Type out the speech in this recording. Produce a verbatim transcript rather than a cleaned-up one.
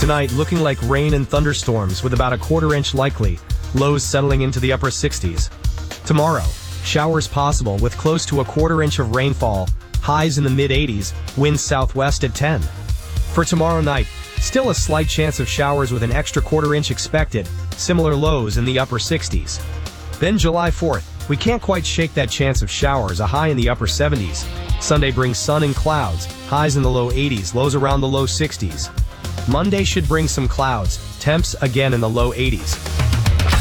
Tonight, looking like rain and thunderstorms with about a quarter inch likely, lows settling into the upper sixties. Tomorrow, showers possible with close to a quarter inch of rainfall, highs in the mid eighties, winds southwest at ten. For tomorrow night, still a slight chance of showers with an extra quarter inch expected, similar lows in the upper sixties. Then July fourth, we can't quite shake that chance of showers, a high in the upper seventies. Sunday brings sun and clouds, highs in the low eighties, lows around the low sixties. Monday should bring some clouds, temps again in the low eighties.